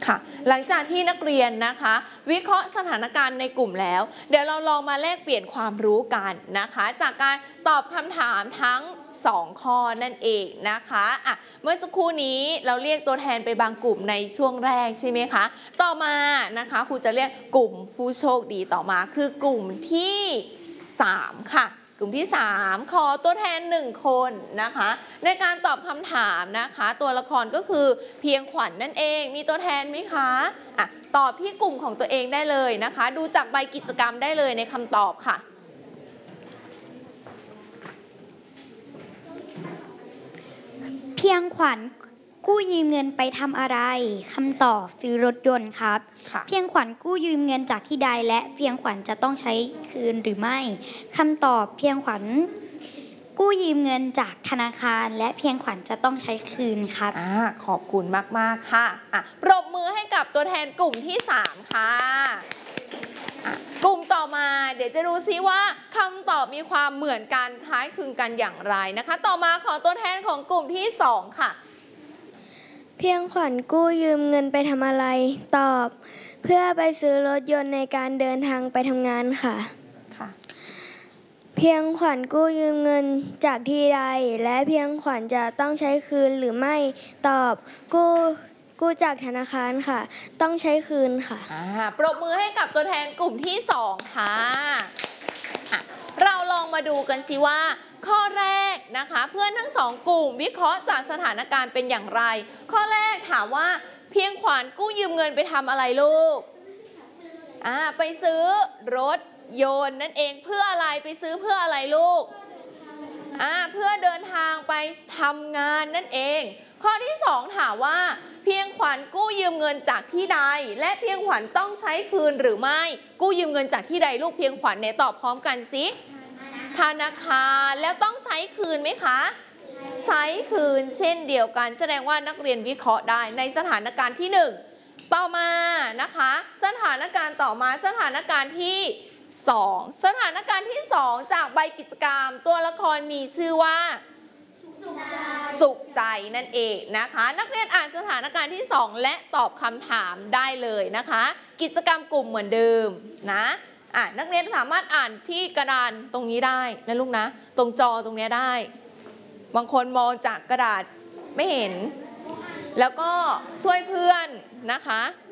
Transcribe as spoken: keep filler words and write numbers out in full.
ค่ะหลังจากที่นักเรียนนะคะวิเคราะห์สถานการณ์ในกลุ่มแล้วเดี๋ยวเราลองมาแลกเปลี่ยนความรู้กันนะคะจากการตอบคำถามทั้งสองข้อนั่นเองนะคะอ่ะเมื่อสักครู่นี้เราเรียกตัวแทนไปบางกลุ่มในช่วงแรกใช่ไหมคะต่อมานะคะครูจะเรียกกลุ่มผู้โชคดีต่อมาคือกลุ่มที่สามค่ะกลุ่มที่สามขอตัวแทนหนึ่งคนนะคะในการตอบคำถามนะคะตัวละครก็คือเพียงขวัญ น, นั่นเองมีตัวแทนไหมคะอ่ะตอบที่กลุ่มของตัวเองได้เลยนะคะดูจากใบกิจกรรมได้เลยในคำตอบค่ะเพียงขวัญกู้ยืมเงินไปทำอะไรคำตอบซื้อรถยนต์ครับเพียงขวัญกู้ยืมเงินจากที่ใดและเพียงขวัญจะต้องใช้คืนหรือไม่คำตอบเพียงขวัญกู้ยืมเงินจากธนาคารและเพียงขวัญจะต้องใช้คืนครับอ่าขอบคุณมากๆค่ะอ่ะปรบมือให้กับตัวแทนกลุ่มที่สามค่ะกลุ่มต่อมาเดี๋ยวจะดูซิว่าคำตอบมีความเหมือนกันคล้ายคลึงกันอย่างไรนะคะต่อมาขอตัวแทนของกลุ่มที่สองค่ะเพียงขวัญกู้ยืมเงินไปทำอะไรตอบเพื่อไปซื้อรถยนต์ในการเดินทางไปทำงานค่ะค่ะเพียงขวัญกู้ยืมเงินจากที่ใดและเพียงขวัญจะต้องใช้คืนหรือไม่ตอบกู้กู้จากธนาคารค่ะต้องใช้คืนค่ะอ่าปรบมือให้กับตัวแทนกลุ่มที่สองค่ะอ่ะเราลองมาดูกันสิว่าข้อแรกนะคะเพื่อนทั้งสองกลุ่มวิเคราะห์จากสถานการณ์เป็นอย่างไรข้อแรกถามว่าเพียงขวัญกู้ยืมเงินไปทำอะไรลูกอ่าไปซื้อรถยนต์นั่นเองเพื่ออะไรไปซื้อเพื่ออะไรลูกอ่าเพื่อเดินทางไปทำงานนั่นเองข้อที่สองถามว่าเพียงขวัญกู้ยืมเงินจากที่ใดและเพียงขวัญต้องใช้คืนหรือไม่กู้ยืมเงินจากที่ใดลูกเพียงขวัญเนี่ยตอบพร้อมกันสิธนาคารแล้วต้องใช้คืนไหมคะใช้คืนเช่นเดียวกันแสดงว่านักเรียนวิเคราะห์ได้ในสถานการณ์ที่หนึ่งต่อมานะคะสถานการณ์ต่อมาสถานการณ์ที่สองสถานการณ์ที่สองจากใบกิจกรรมตัวละครมีชื่อว่าสุขใจนั่นเองนะคะนักเรียนอ่านสถานการณ์ที่สองและตอบคำถามได้เลยนะคะกิจกรรมกลุ่มเหมือนเดิมนะอ่ะนักเรียนสามารถอ่านที่กระดานตรงนี้ได้นะลูกนะตรงจอตรงนี้ได้บางคนมองจากกระดาษไม่เห็นแล้วก็ช่วยเพื่อนนะคะ